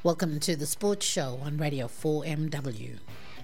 Welcome to the Sports Show on Radio 4MW.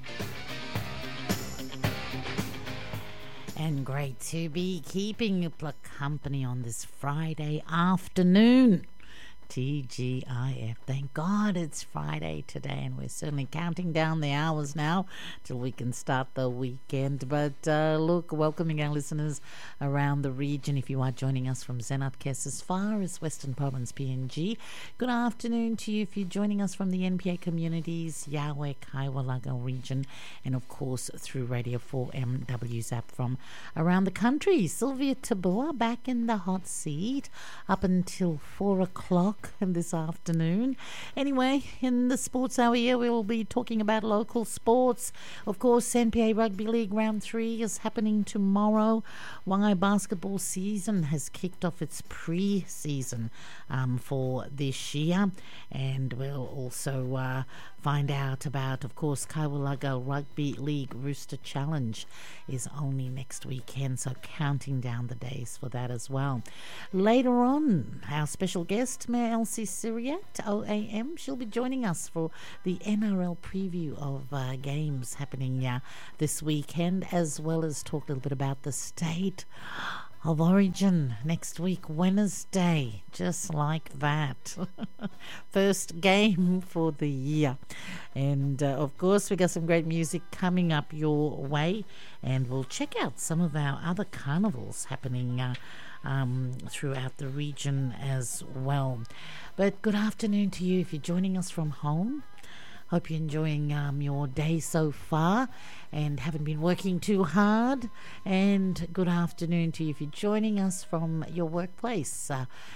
And great to be keeping you company on this Friday afternoon. TGIF. Thank God it's Friday today, and we're certainly counting down the hours now till we can start the weekend. But look, welcoming our listeners around the region. If you are joining us from Zenat-Kes as far as Western Province PNG, good afternoon to you. If you're joining us from the NPA communities, Yahweh, Kaiwalaga region, and of course through Radio 4MW's app from around the country. Sylvia Tabua back in the hot seat up until 4 o'clock this afternoon. Anyway, in the sports hour here, we will be talking about local sports. Of course, NPA Rugby League Round 3 is happening tomorrow. Wangai basketball season has kicked off its pre-season for this year. And we'll also find out about, of course, Kaiwalaga Rugby League Rooster Challenge is only next weekend, so counting down the days for that as well. Later on, our special guest, Mayor Elsie Siriat, OAM, she'll be joining us for the NRL preview of games happening this weekend, as well as talk a little bit about the state of origin next week, Wednesday, just like that. First game for the year. And of course, we got some great music coming up your way, and we'll check out some of our other carnivals happening throughout the region as well. But good afternoon to you if you're joining us from home. Hope you're enjoying your day so far and haven't been working too hard. And good afternoon to you if you're joining us from your workplace.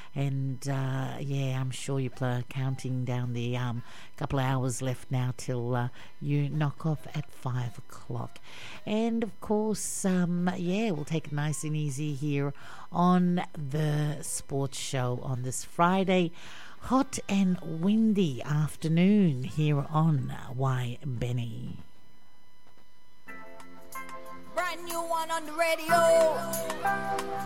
I'm sure you're counting down the couple of hours left now till you knock off at 5 o'clock. And of course, we'll take it nice and easy here on the sports show on this Friday. Hot and windy afternoon here on Why Benny. Brand new one on the radio.